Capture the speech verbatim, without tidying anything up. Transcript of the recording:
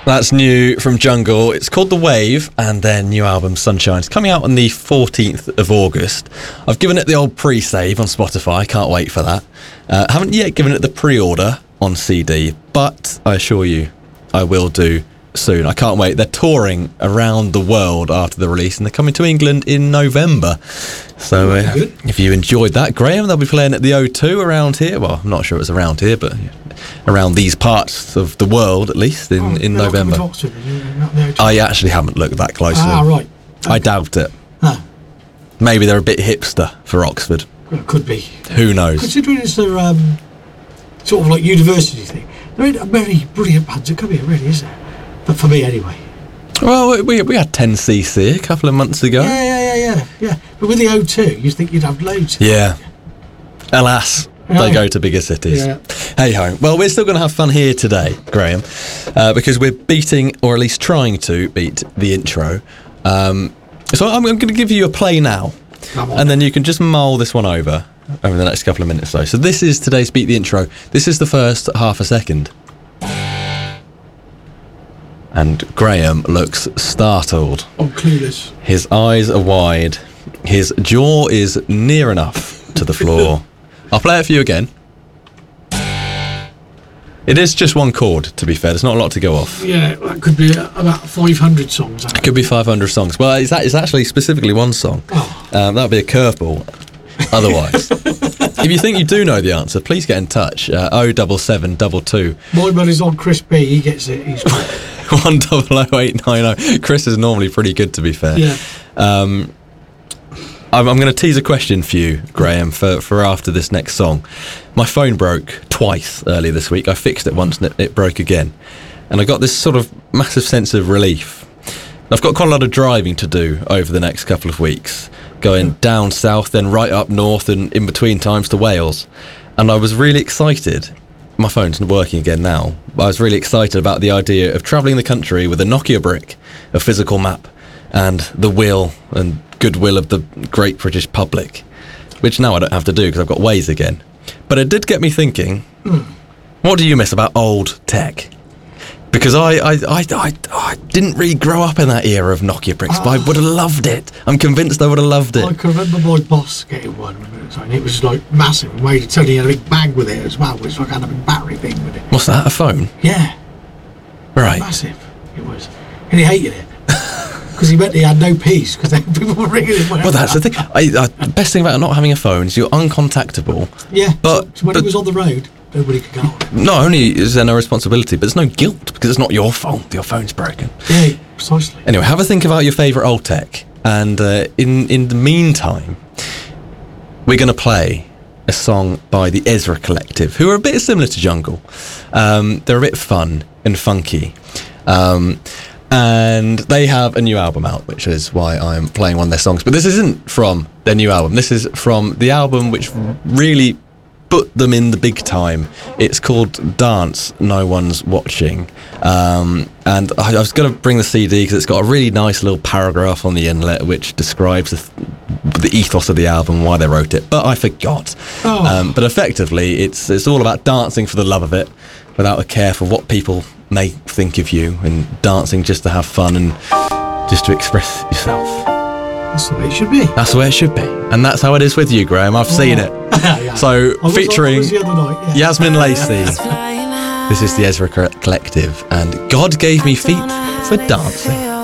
That's new from Jungle. It's called The Wave, and their new album Sunshine is coming out on the fourteenth of August. I've given it the old pre-save on Spotify. Can't wait for that. Uh, haven't yet given it the pre-order on C D, but I assure you I will do soon. I can't wait. They're touring around the world after the release, and they're coming to England in November. So uh, if you enjoyed that, Graham, they'll be playing at the O two around here. Well, I'm not sure it's around here, but around these parts of the world, at least, in, oh, in November. Oxford, not the O two. I actually haven't looked that closely. Ah, right. Okay. I doubt it. Ah. Maybe they're a bit hipster for Oxford. Well, could be. Who knows? Considering it's a um, sort of like university thing, there ain't a very brilliant bands that come here, really, is there? But for me, anyway. Well, we we had ten C C a couple of months ago. Yeah, yeah, yeah, yeah, yeah. But with the O two, you think you'd have loads. Yeah. Alas, yeah. they go to bigger cities. Yeah. Hey ho. Well, we're still going to have fun here today, Graham, uh, because we're beating, or at least trying to beat, the intro. Um, so I'm, I'm going to give you a play now, Come on. and then you can just mull this one over over the next couple of minutes. So, so this is today's Beat the Intro. This is the first half a second. And Graham looks startled. Oh, clueless. His eyes are wide. His jaw is near enough to the floor. I'll play it for you again. It is just one chord, to be fair. There's not a lot to go off. Yeah, that could be about five hundred songs. It could be five hundred songs. Well, it's, it's actually specifically one song. Oh. Um, that would be a curveball. Otherwise, if you think you do know the answer, please get in touch. Uh, oh double seven double two. My money's on Chris B. He gets it. He's one double oh eight nine oh. Chris is normally pretty good, to be fair. Yeah. Um, I'm, I'm going to tease a question for you, Graham, for, for after this next song. My phone broke twice earlier this week. I fixed it once and it, it broke again. And I got this sort of massive sense of relief. I've got quite a lot of driving to do over the next couple of weeks, going down south, then right up north, and in between times to Wales. And I was really excited. My phone's not working again now. But I was really excited about the idea of travelling the country with a Nokia brick, a physical map, and the will and goodwill of the great British public, which now I don't have to do because I've got Waze again. But it did get me thinking, mm. what do you miss about old tech? Because I, I, I, I, I didn't really grow up in that era of Nokia bricks, oh. but I would have loved it. I'm convinced I would have loved it. I can remember my boss getting one, and it was like massive, and he totally had a big bag with it as well, which like had a big battery thing with it. What's that, a phone? Yeah. Right. Massive, it was. And he hated it. Because he meant he had no peace, because people were ringing him. Well, that's the thing. I, I, the best thing about not having a phone is you're uncontactable. Yeah, but, so when but he was on the road, nobody could go on it. Not only is there no responsibility, but there's no guilt, because it's not your fault your phone's broken. Yeah, precisely. Anyway, have a think about your favourite old tech, and uh, in, in the meantime, we're going to play a song by the Ezra Collective, who are a bit similar to Jungle. Um, they're a bit fun and funky. Um... And they have a new album out, which is why I'm playing one of their songs. But this isn't from their new album. This is from the album which really put them in the big time. It's called Dance, No One's Watching. Um, and I, I was going to bring the C D because it's got a really nice little paragraph on the inlet which describes the, the ethos of the album, why they wrote it. But I forgot. Oh. Um, but effectively, it's it's all about dancing for the love of it, without a care for what people may think of you, and dancing just to have fun and just to express yourself. That's the way it should be. That's the way it should be. And that's how it is with you, Graham. I've oh. seen it. yeah. So, was, featuring night, yeah. Yasmin Lacey. This is the Ezra Collective, and God Gave Me Feet for Dancing.